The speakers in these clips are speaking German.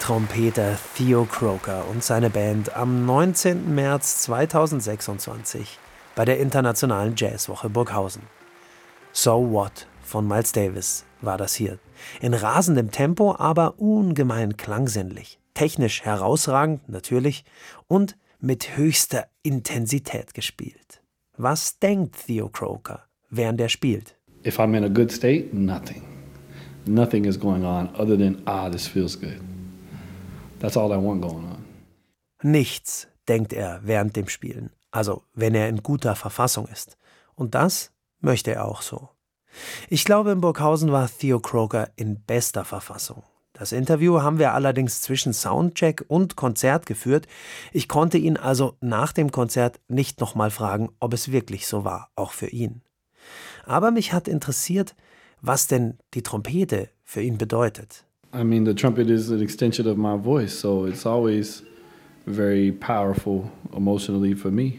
Trompeter Theo Croker und seine Band am 19. März 2026 bei der Internationalen Jazzwoche Burghausen. So What von Miles Davis war das hier. In rasendem Tempo, aber ungemein klangsinnlich. Technisch herausragend, natürlich, und mit höchster Intensität gespielt. Was denkt Theo Croker, während er spielt? If I'm in a good state, nothing. Nothing is going on other than, this feels good. That's all I want going on. Nichts, denkt er während dem Spielen. Also, wenn er in guter Verfassung ist. Und das möchte er auch so. Ich glaube, in Burghausen war Theo Croker in bester Verfassung. Das Interview haben wir allerdings zwischen Soundcheck und Konzert geführt. Ich konnte ihn also nach dem Konzert nicht nochmal fragen, ob es wirklich so war, auch für ihn. Aber mich hat interessiert, was denn die Trompete für ihn bedeutet. I mean, the trumpet is an extension of my voice, so it's always very powerful emotionally for me.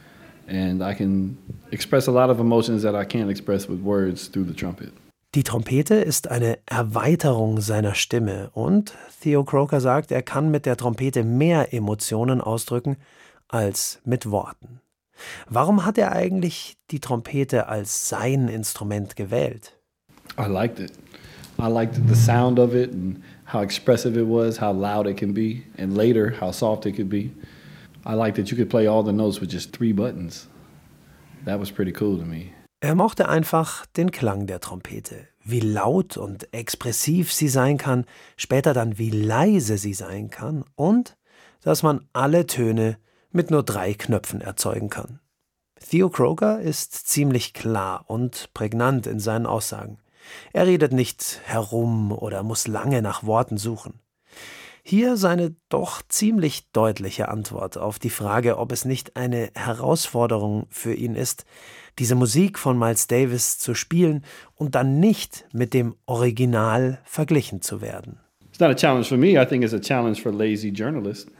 And I can express a lot of emotions that I can't express with words through the trumpet. Die Trompete ist eine Erweiterung seiner Stimme und Theo Croker sagt, er kann mit der Trompete mehr Emotionen ausdrücken als mit Worten. Warum hat er eigentlich die Trompete als sein Instrument gewählt? I liked it. I liked the sound of it and how expressive it was, how loud it can be, and later how soft it could be. I liked that you could play all the notes with just 3 buttons. That was pretty cool to me. Er mochte einfach den Klang der Trompete, wie laut und expressiv sie sein kann, später dann wie leise sie sein kann und dass man alle Töne mit nur 3 Knöpfen erzeugen kann. Theo Croker ist ziemlich klar und prägnant in seinen Aussagen. Er redet nicht herum oder muss lange nach Worten suchen. Hier seine doch ziemlich deutliche Antwort auf die Frage, ob es nicht eine Herausforderung für ihn ist, diese Musik von Miles Davis zu spielen und dann nicht mit dem Original verglichen zu werden. It's not a challenge for me. I think it's a challenge for lazy journalists.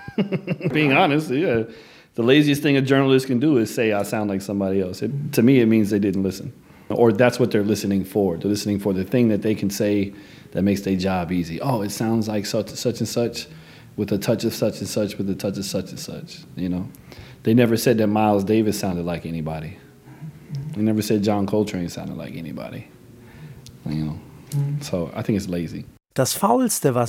Being honest, yeah. The laziest thing a journalist can do is say I sound like somebody else. To me, it means they didn't listen. Or that's what they're listening for. They're listening for the thing that they can say that makes their job easy. Oh, it sounds like such and such with a touch of such and such with a touch of such and such, you know. They never said that Miles Davis sounded like anybody. They never said John Coltrane sounded like anybody. You know. So I think it's lazy. Das Faulste, was